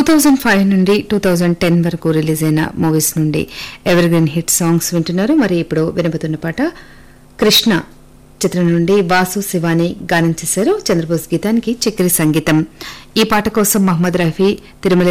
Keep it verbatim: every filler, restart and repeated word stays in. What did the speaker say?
Thousand five నుండి two thousand ten వరకు release అయిన మూవీస్ నుండి ఎవర్ గ్రీన్ హిట్ సాంగ్స్ వింటున్నారు. మరి ఇప్పుడు వినబోతున్న పాట కృష్ణ చిత్రం నుండి వాసు శివాని గానం చేశారు. చంద్రబోస్ గీతానికి చక్రి సంగీతం. ఈ పాట కోసం మహమ్మద్ రఫీ, తిరుమల